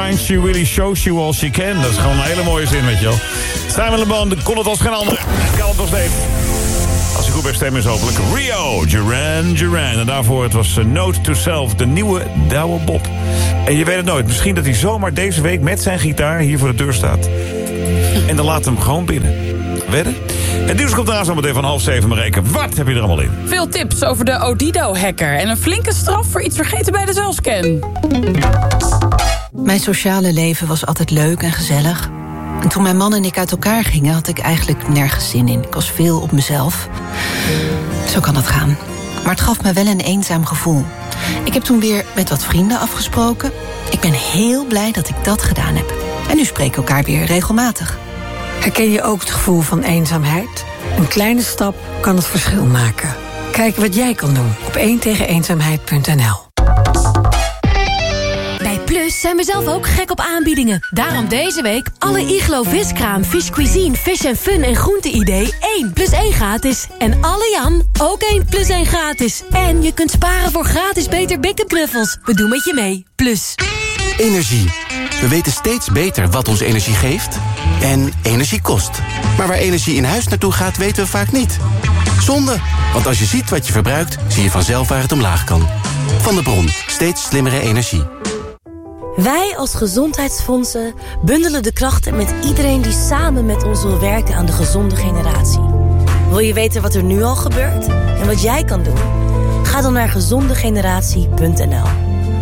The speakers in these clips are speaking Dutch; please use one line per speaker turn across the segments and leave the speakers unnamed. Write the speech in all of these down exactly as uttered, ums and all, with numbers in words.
shines, she really shows you all she can. Dat is gewoon een hele mooie zin, weet je wel. Simon Le Bon kon het als geen ander. En kan het nog steeds. Als hij goed bij stem is hopelijk. Rio, Duran Duran. En daarvoor het was Note to Self, de nieuwe Douwe Bob. En je weet het nooit. Misschien dat hij zomaar deze week met zijn gitaar hier voor de deur staat. En dan laat hem gewoon binnen. Wedden? Het nieuws komt daarna zo meteen van half zeven, Mareke. Wat heb je er allemaal in?
Veel tips over de Odido-hacker. En een flinke straf voor iets vergeten bij de zelfscan.
Mijn sociale leven was altijd leuk en gezellig. En toen mijn man en ik uit elkaar gingen, had ik eigenlijk nergens zin in. Ik was veel op mezelf. Zo kan het gaan. Maar het gaf me wel een eenzaam gevoel. Ik heb toen weer met wat vrienden afgesproken. Ik ben heel blij dat ik dat gedaan heb. En nu spreken we elkaar weer regelmatig.
Herken je ook het gevoel van eenzaamheid? Een kleine stap kan het verschil maken. Kijk wat jij kan doen op één tegen eenzaamheid punt n l.
Bij Plus zijn we zelf ook gek op aanbiedingen. Daarom deze week alle Iglo viskraam, Fish Cuisine, Fish en Fun en Groente-idee één plus één gratis. En alle Jan ook één plus één gratis. En je kunt sparen voor gratis Beter Big-up knuffels. We doen met je mee. Plus.
Energie. We weten steeds beter wat ons energie geeft en energie kost. Maar waar energie in huis naartoe gaat, weten we vaak niet. Zonde, want als je ziet wat je verbruikt, zie je vanzelf waar het omlaag kan. Van de Bron, steeds slimmere energie.
Wij als gezondheidsfondsen bundelen de krachten met iedereen die samen met ons wil werken aan de gezonde generatie. Wil je weten wat er nu al gebeurt en wat jij kan doen? Ga dan naar gezonde generatie punt n l.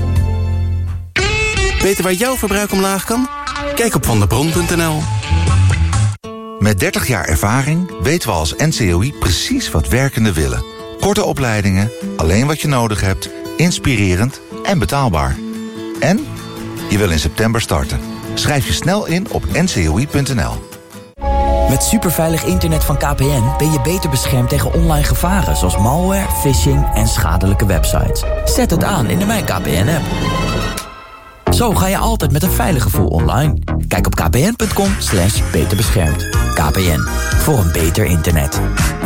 Weten waar jouw verbruik omlaag kan? Kijk op van de bron punt n l.
Met dertig jaar ervaring weten we als N C O I precies wat werkenden willen. Korte opleidingen, alleen wat je nodig hebt, inspirerend en betaalbaar. En je wil in september starten. Schrijf je snel in op n c o i punt n l.
Met superveilig internet van K P N ben je beter beschermd tegen online gevaren... zoals malware, phishing en schadelijke websites. Zet het aan in de Mijn K P N-app. Zo ga je altijd met een veilig gevoel online. Kijk op kpn punt com slash beter beschermd. K P N, voor een beter internet.